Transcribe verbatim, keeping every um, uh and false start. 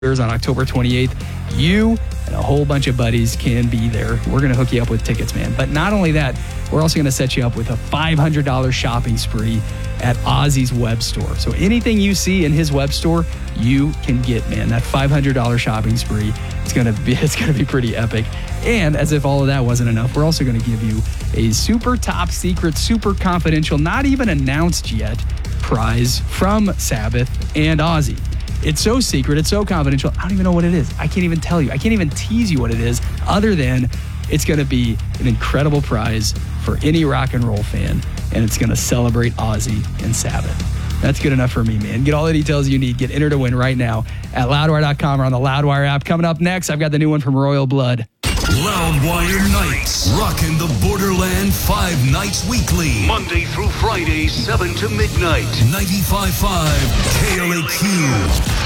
on October twenty-eighth. You and a whole bunch of buddies can be there. We're going to hook you up with tickets, man. But not only that, we're also going to set you up with a five hundred dollars shopping spree at Ozzy's web store. So anything you see in his web store, you can get, man. That five hundred dollars shopping spree, it's going to be it's going to be pretty epic. And as if all of that wasn't enough, we're also going to give you a super top secret, super confidential, not even announced yet prize from Sabbath and Ozzy. It's so secret, it's so confidential, I don't even know what it is. I can't even tell you. I can't even tease you what it is, other than it's going to be an incredible prize for any rock and roll fan, and it's going to celebrate Ozzy and Sabbath. That's good enough for me, man. Get all the details you need. Get entered to win right now at loudwire dot com or on the Loudwire app. Coming up next, I've got the new one from Royal Blood. Loudwire Nights, rocking the borderland five nights weekly. Monday through Friday, seven to midnight. ninety-five point five K L A Q.